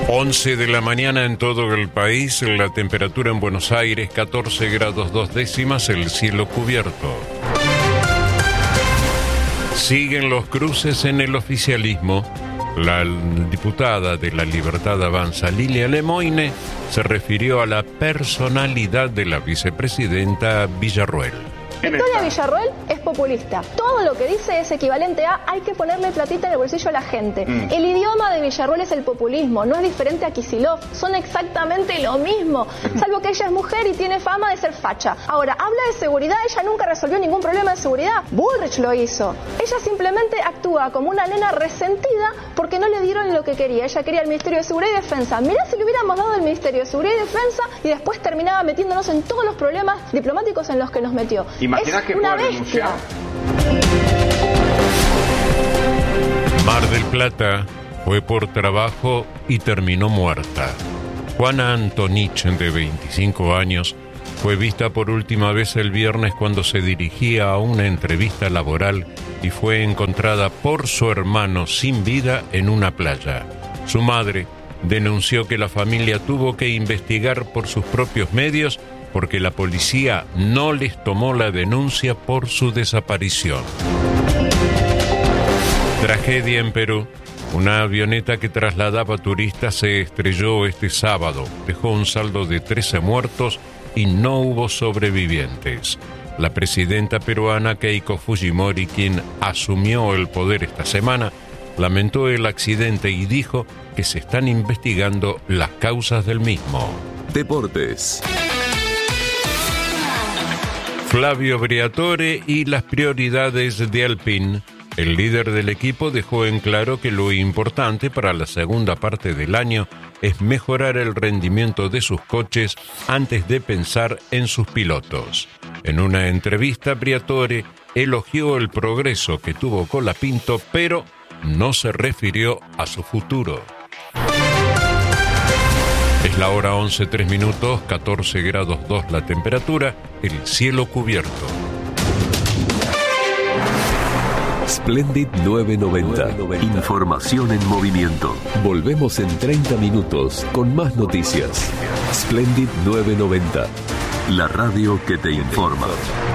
11 de la mañana en todo el país, la temperatura en Buenos Aires 14 grados 2 décimas, el cielo cubierto. Siguen los cruces en el oficialismo. La diputada de La Libertad Avanza, Lilia Lemoine, se refirió a la personalidad de la vicepresidenta Villarruel. Victoria Villarruel es populista. Todo lo que dice es equivalente a hay que ponerle platita en el bolsillo a la gente. El idioma de Villarruel es el populismo, no es diferente a Kicillof. Son exactamente lo mismo, salvo que ella es mujer y tiene fama de ser facha. Ahora, habla de seguridad, ella nunca resolvió ningún problema de seguridad. Bullrich lo hizo. Ella simplemente actúa como una nena resentida porque no le dieron lo que quería. Ella quería el Ministerio de Seguridad y Defensa. Mirá si le hubiéramos dado el Ministerio de Seguridad y Defensa y después terminaba metiéndonos en todos los problemas diplomáticos en los que nos metió. ¿Imaginas que pueda renunciar? Mar del Plata fue por trabajo y terminó muerta. Juana Antonich, de 25 años, fue vista por última vez el viernes cuando se dirigía a una entrevista laboral y fue encontrada por su hermano sin vida en una playa. Su madre denunció que la familia tuvo que investigar por sus propios medios porque la policía no les tomó la denuncia por su desaparición. Tragedia en Perú. Una avioneta que trasladaba turistas se estrelló este sábado. Dejó un saldo de 13 muertos y no hubo sobrevivientes. La presidenta peruana Keiko Fujimori, quien asumió el poder esta semana, lamentó el accidente y dijo que se están investigando las causas del mismo. Deportes. Flavio Briatore y las prioridades de Alpine. El líder del equipo dejó en claro que lo importante para la segunda parte del año es mejorar el rendimiento de sus coches antes de pensar en sus pilotos. En una entrevista, Briatore elogió el progreso que tuvo Colapinto, pero no se refirió a su futuro. Es la hora 11:03 minutos, 14 grados 2 la temperatura, el cielo cubierto. Splendid 990. Información en movimiento. Volvemos en 30 minutos con más noticias. Splendid 990. La radio que te informa.